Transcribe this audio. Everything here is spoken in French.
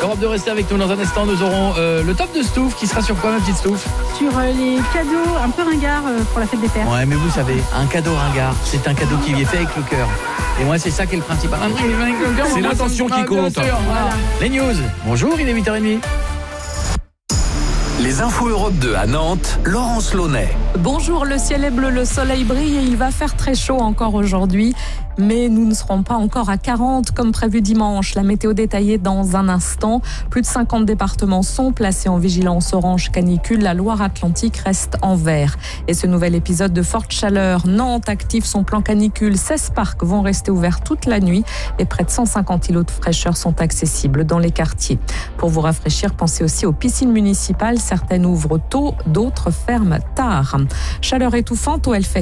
Europe 2, restez avec nous. Dans un instant, nous aurons le top de Stouff. Qui sera sur quoi, ma petite Stouff? Sur les cadeaux un peu ringards pour la fête des pères. Ouais, mais vous savez, un cadeau ringard, c'est un cadeau qui est fait avec le cœur. Et moi, c'est ça qui est le principal. C'est l'intention qui compte. Voilà. Les news. Bonjour, il est 8h30. Les infos Europe 2 à Nantes, Laurence Launay. Bonjour, le ciel est bleu, le soleil brille et il va faire très chaud encore aujourd'hui. Mais nous ne serons pas encore à 40 comme prévu dimanche. La météo détaillée dans un instant. Plus de 50 départements sont placés en vigilance orange canicule. La Loire-Atlantique reste en vert. Et ce nouvel épisode de forte chaleur. Nantes active son plan canicule. 16 parcs vont rester ouverts toute la nuit. Et près de 150 îlots de fraîcheur sont accessibles dans les quartiers. Pour vous rafraîchir, pensez aussi aux piscines municipales. Certaines ouvrent tôt, d'autres ferment tard. Chaleur étouffante au Hellfest.